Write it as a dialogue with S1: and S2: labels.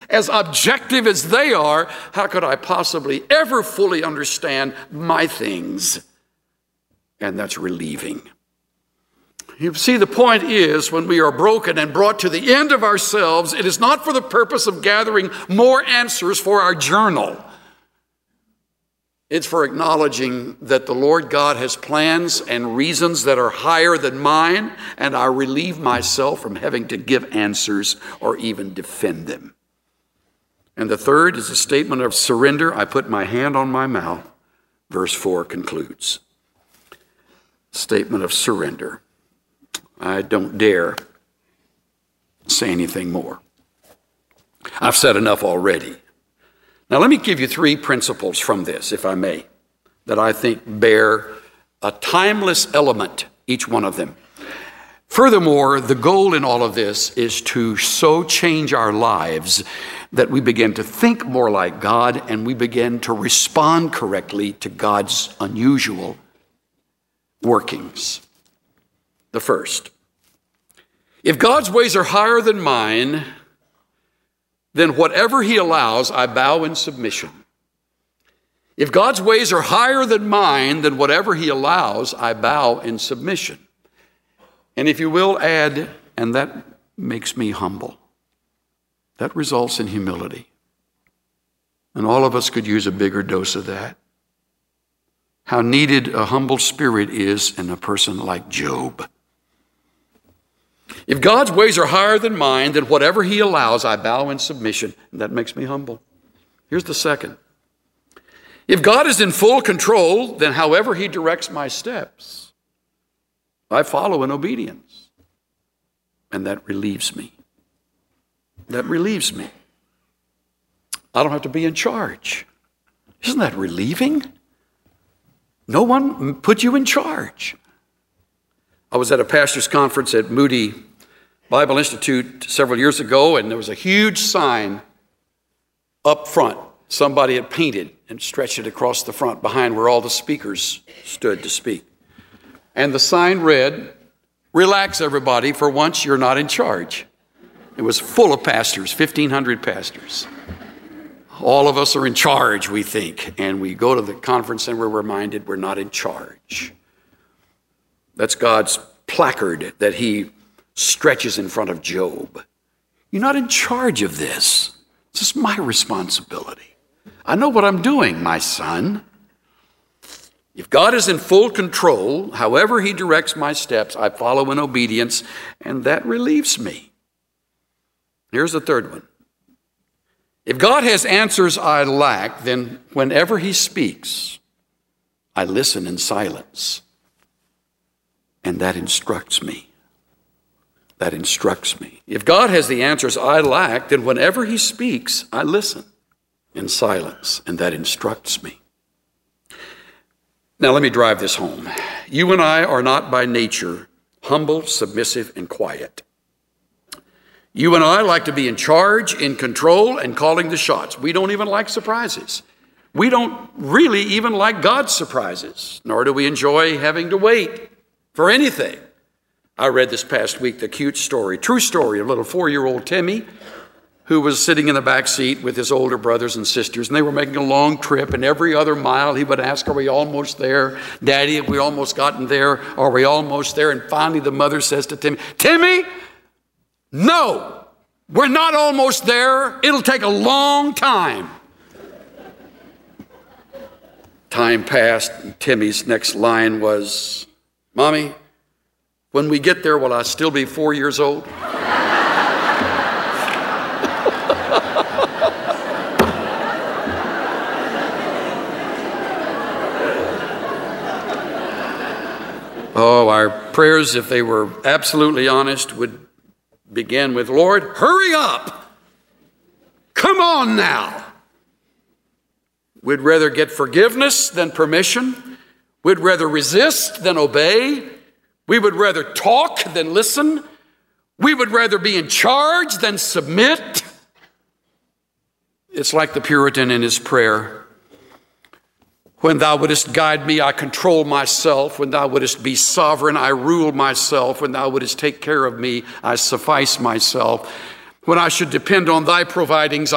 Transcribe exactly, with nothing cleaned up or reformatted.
S1: as objective as they are, how could I possibly ever fully understand my things? And that's relieving. You see, the point is, when we are broken and brought to the end of ourselves, it is not for the purpose of gathering more answers for our journal. It's for acknowledging that the Lord God has plans and reasons that are higher than mine, and I relieve myself from having to give answers or even defend them. And the third is a statement of surrender. I put my hand on my mouth. Verse four concludes. Statement of surrender. I don't dare say anything more. I've said enough already. Now, let me give you three principles from this, if I may, that I think bear a timeless element, each one of them. Furthermore, the goal in all of this is to so change our lives that we begin to think more like God and we begin to respond correctly to God's unusual workings. The first, if God's ways are higher than mine, then whatever he allows, I bow in submission. If God's ways are higher than mine, then whatever he allows, I bow in submission. And if you will add, and that makes me humble. That results in humility. And all of us could use a bigger dose of that. How needed a humble spirit is in a person like Job. If God's ways are higher than mine, then whatever he allows, I bow in submission. And that makes me humble. Here's the second. If God is in full control, then however he directs my steps, I follow in obedience. And that relieves me. That relieves me. I don't have to be in charge. Isn't that relieving? No one put you in charge. I was at a pastor's conference at Moody Bible Institute several years ago, and there was a huge sign up front. Somebody had painted and stretched it across the front behind where all the speakers stood to speak. And the sign read, "Relax, everybody, for once you're not in charge." It was full of pastors, fifteen hundred pastors. All of us are in charge, we think, and we go to the conference and we're reminded we're not in charge. That's God's placard that he stretches in front of Job. You're not in charge of this. This is my responsibility. I know what I'm doing, my son. If God is in full control, however he directs my steps, I follow in obedience, and that relieves me. Here's the third one. If God has answers I lack, then whenever he speaks, I listen in silence. And that instructs me. That instructs me. If God has the answers I lack, then whenever he speaks, I listen in silence, and that instructs me. Now let me drive this home. You and I are not by nature humble, submissive, and quiet. You and I like to be in charge, in control, and calling the shots. We don't even like surprises. We don't really even like God's surprises, nor do we enjoy having to wait for anything. I read this past week the cute story, true story of little four-year-old Timmy, who was sitting in the back seat with his older brothers and sisters, and they were making a long trip, and every other mile he would ask, "Are we almost there? Daddy, have we almost gotten there? Are we almost there?" And finally the mother says to Timmy, "Timmy, no, we're not almost there. It'll take a long time." Time passed, and Timmy's next line was, "Mommy, when we get there, will I still be four years old?" Oh, our prayers, if they were absolutely honest, would begin with, "Lord, hurry up. Come on now." We'd rather get forgiveness than permission. We'd rather resist than obey. We would rather talk than listen. We would rather be in charge than submit. It's like the Puritan in his prayer. "When thou wouldest guide me, I control myself. When thou wouldest be sovereign, I rule myself. When thou wouldest take care of me, I suffice myself. When I should depend on thy providings,